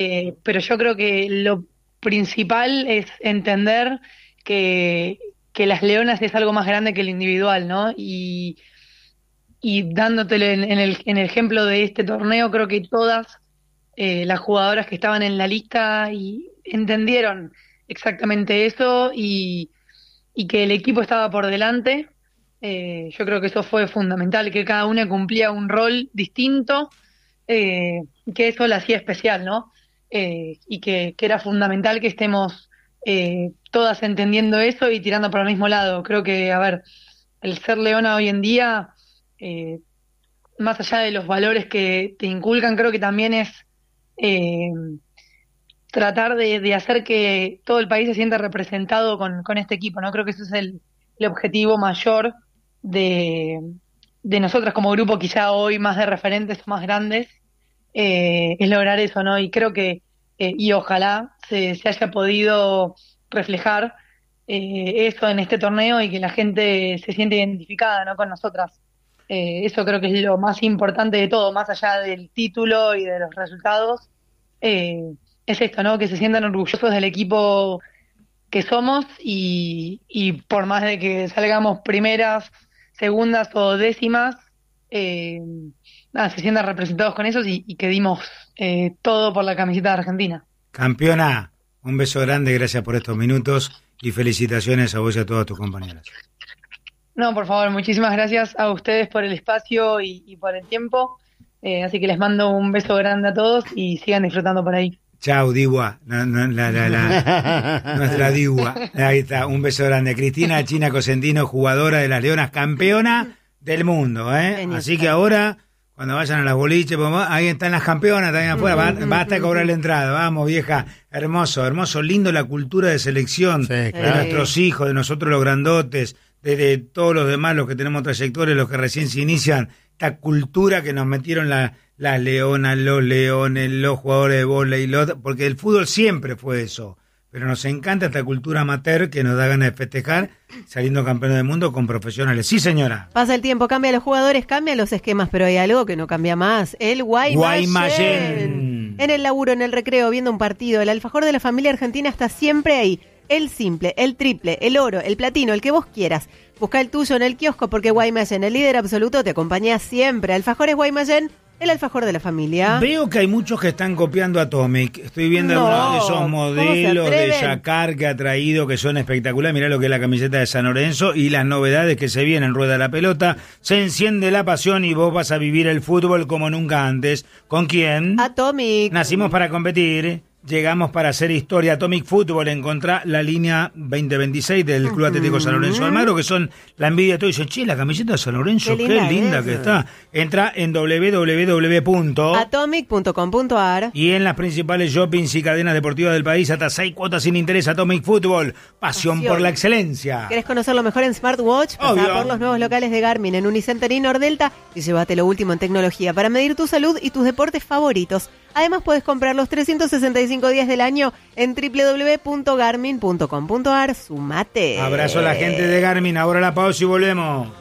Pero yo creo que lo principal es entender que, que las leonas es algo más grande que el individual, ¿no? Y dándotelo en el ejemplo de este torneo, creo que todas las jugadoras que estaban en la lista y entendieron exactamente eso y que el equipo estaba por delante. Yo creo que eso fue fundamental, que cada una cumplía un rol distinto, que eso la hacía especial, ¿no? Y que era fundamental que estemos todas entendiendo eso y tirando para el mismo lado. Creo que, a ver, el ser leona hoy en día, eh, más allá de los valores que te inculcan, creo que también es eh, tratar de hacer que todo el país se sienta representado con este equipo, ¿no? Creo que ese es el objetivo mayor de, de nosotras como grupo, quizá hoy más de referentes o más grandes, es lograr eso, ¿no? Y creo que, y ojalá se haya podido reflejar eso en este torneo y que la gente se siente identificada, ¿no? Con nosotras. Eso creo que es lo más importante de todo, más allá del título y de los resultados. Es esto, ¿no? Que se sientan orgullosos del equipo que somos y por más de que salgamos primeras, segundas o décimas, eh, nada, se sientan representados con eso y que dimos todo por la camiseta de Argentina. Campeona, un beso grande, gracias por estos minutos y felicitaciones a vos y a todas tus compañeras. No, por favor, muchísimas gracias a ustedes por el espacio y por el tiempo. Así que les mando un beso grande a todos y sigan disfrutando por ahí. Chau, Digua, nuestra Digua. Ahí está, un beso grande. Cristina China Cosentino, jugadora de las Leonas, campeona del mundo, ¿eh? Genial. Así que ahora, cuando vayan a las boliches, ahí están las campeonas también afuera, basta de cobrar la entrada, vamos, vieja. Hermoso, hermoso, lindo la cultura de selección de nuestros hijos, de nosotros los grandotes, de todos los demás, los que tenemos trayectorias, los que recién se inician, esta cultura que nos metieron las leonas, los leones, los jugadores de vóley, porque el fútbol siempre fue eso, pero nos encanta esta cultura amateur que nos da ganas de festejar saliendo campeones del mundo con profesionales. Sí, señora. Pasa el tiempo, cambia los jugadores, cambia los esquemas, pero hay algo que no cambia más, el Guaymallén. En el laburo, en el recreo, viendo un partido, el alfajor de la familia argentina está siempre ahí. El simple, el triple, el oro, el platino, el que vos quieras. Busca el tuyo en el kiosco porque Guaymallén, el líder absoluto, te acompaña siempre. Alfajores Guaymallén, el alfajor de la familia. Veo que hay muchos que están copiando a Atomic. Estoy viendo algunos de esos modelos de Jacquard que ha traído que son espectaculares. Mirá lo que es la camiseta de San Lorenzo y las novedades que se vienen. Rueda la pelota, se enciende la pasión y vos vas a vivir el fútbol como nunca antes. ¿Con quién? Atomic. Nacimos para competir. Llegamos para hacer historia. Atomic Fútbol, encontrá la línea 2026 del Club Atlético San Lorenzo de Almagro, que son la envidia de todo. Dice, che, la camiseta de San Lorenzo, qué linda que está. Entra en www.atomic.com.ar y en las principales shoppings y cadenas deportivas del país, hasta 6 cuotas sin interés. Atomic Fútbol, pasión por la excelencia. ¿Querés conocer lo mejor en smartwatch? Pasá por los nuevos locales de Garmin en Unicenter y Nordelta y llévate lo último en tecnología para medir tu salud y tus deportes favoritos. Además, puedes comprar los 365 días del año en www.garmin.com.ar. Sumate. Abrazo a la gente de Garmin. Ahora la pausa y volvemos.